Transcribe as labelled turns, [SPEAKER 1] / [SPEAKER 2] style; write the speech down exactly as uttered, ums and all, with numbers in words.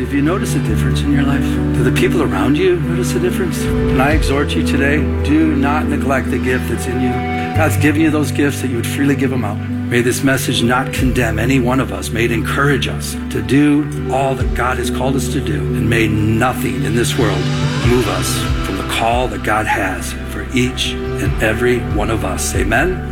[SPEAKER 1] Have you noticed a difference in your life? Do the people around you notice a difference? And I exhort you today, do not neglect the gift that's in you. God's given you those gifts that you would freely give them out. May this message not condemn any one of us. May it encourage us to do all that God has called us to do. And may nothing in this world move us from the call that God has for each and every one of us. Amen.